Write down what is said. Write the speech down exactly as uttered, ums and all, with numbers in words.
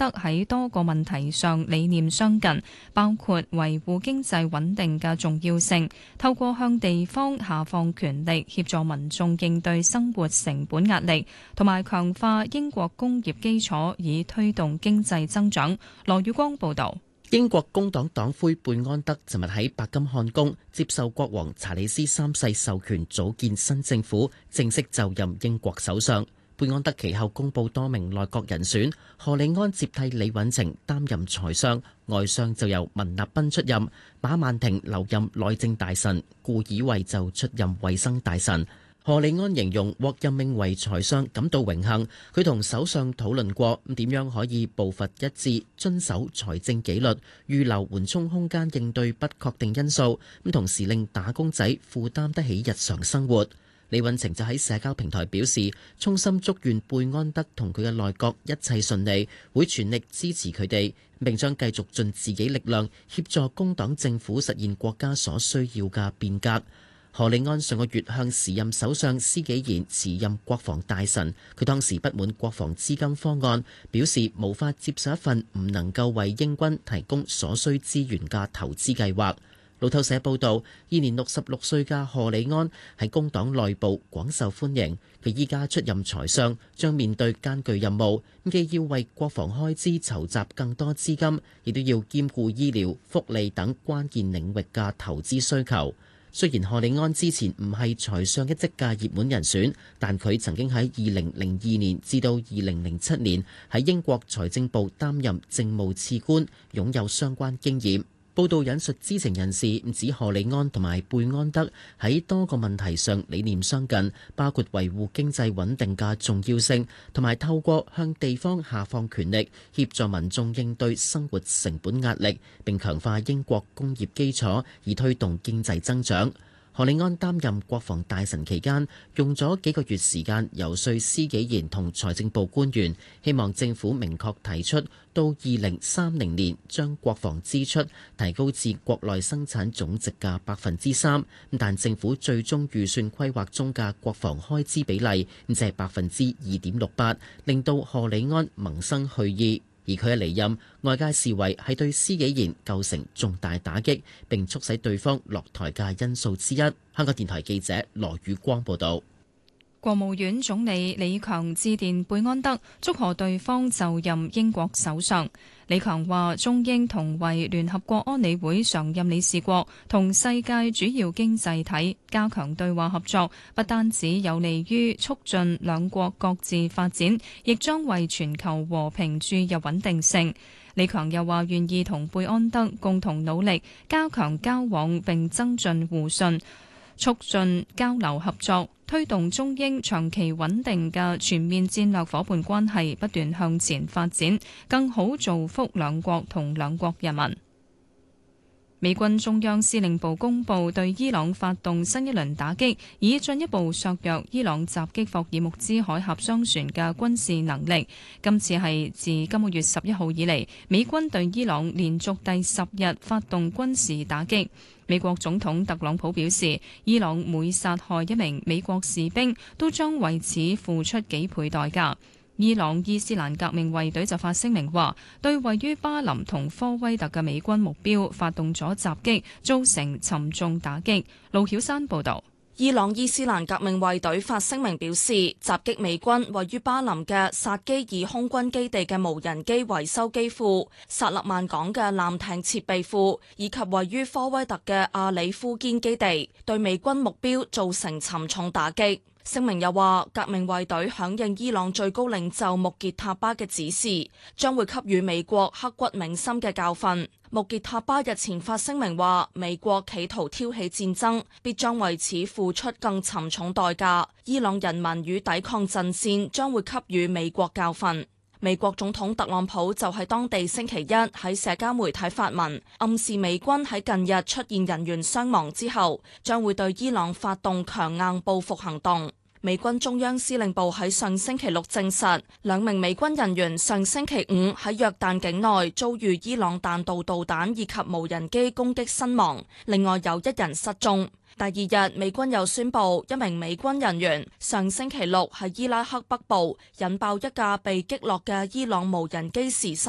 德喺多個問題上理念相近，包括維護經濟穩定嘅重要性，透過向地方下放權力協助民眾應對生活成本壓力，同埋強化英國工業基礎以推動經濟增長。羅宇光報導。 英國工黨黨魁貝安德尋日喺白金漢宮接受國王查理斯三世授權組建新政府，正式就任英國首相。貝安德其後公布多名內閣人選，何利安接替李允晴擔任財相，外相就由文納賓出任，馬曼婷留任內政大臣，顧以衛就出任衛生大臣。何利安形容獲任命為財相感到榮幸，佢同首相討論過點樣可以步伐一致，遵守財政紀律，預留緩衝空間應對不確定因素，咁同時令打工仔負擔得起日常生活。李允晴就喺社交平台表示，衷心祝願貝安德同佢嘅內閣一切順利，會全力支持佢哋，並將繼續盡自己力量協助工黨政府實現國家所需要嘅變革。何利安上個月向時任首相施紀賢辭任國防大臣，佢當時不滿國防資金方案，表示無法接受一份唔能夠為英軍提供所需資源嘅投資計劃。路透社報道，現年六十六歲嘅何利安喺工黨內部廣受歡迎，佢依家出任財相，將面對艱巨任務，既要為國防開支籌集更多資金，亦都要兼顧醫療、福利等關鍵領域嘅投資需求。雖然何利安之前唔係財相一職嘅熱門人選，但佢曾經喺二零零二年至到二零零七年喺英國財政部擔任政務次官，擁有相關經驗。報道引述知情人士指何利安同埋貝安德喺多個問題上理念相近，包括維護經濟穩定嘅重要性，同埋透過向地方下放權力協助民眾應對生活成本壓力，並強化英國工業基礎以推動經濟增長。何利安擔任國防大臣期間，用咗幾個月時間遊說施紀賢同財政部官員，希望政府明確提出到二零三零年將國防支出提高至國內生產總值嘅百分之三。但政府最終預算規劃中嘅國防開支比例只係百分之二點六八，令到何利安萌生去意。而佢嘅離任，外界視為係對施紀賢構成重大打擊，並促使對方落台嘅因素之一。香港電台記者羅宇光報道。 國務院總理李強致電貝安德，祝賀對方就任英國首相。李強話：中英同為聯合國安理會常任理事國，同世界主要經濟體加強對話合作，不單止有利於促進兩國各自發展，亦將為全球和平注入穩定性。李強又話願意同貝安德共同努力，加強交往並增進互信，促進交流合作，推動中英長期穩定嘅全面戰略夥伴關係不斷向前發展，更好造福兩國同兩國人民。美軍中央司令部公布對伊朗發動新一輪打擊，以進一步削弱伊朗襲擊霍爾木茲海峽商船嘅軍事能力。今次係自今個月十一號以嚟，美軍對伊朗連續第十日發動軍事打擊。美國總統特朗普表示，伊朗每殺害一名美國士兵，都將為此付出幾倍代價。伊朗伊斯蘭革命衛隊就發聲明話，對位於巴林同科威特嘅美軍目標發動咗襲擊，造成沉重打擊。盧曉山報導。 伊朗伊斯蘭革命衛隊發聲明表示，襲擊美軍位於巴林嘅薩基爾空軍基地嘅無人機維修機庫、薩勒曼港嘅艦艇設備庫，以及位於科威特嘅阿里夫堅基地，對美軍目標造成沉重打擊。聲明又話，革命衛隊響應伊朗最高領袖穆傑塔巴嘅指示，將會給予美國刻骨銘心嘅教訓。穆傑塔巴日前發聲明話，美國企圖挑起戰爭，必將為此付出更沉重代價。伊朗人民與抵抗陣線將會給予美國教訓。美國總統特朗普就喺當地星期一喺社交媒體發文，暗示美軍喺近日出現人員傷亡之後，將會對伊朗發動強硬報復行動。美軍中央司令部喺上星期六證實，兩名美軍人員上星期五喺約旦境內遭遇伊朗彈道導彈以及無人機攻擊身亡，另外有一人失蹤。第二日，美軍又宣布一名美軍人員上星期六喺伊拉克北部引爆一架被擊落嘅伊朗無人機時失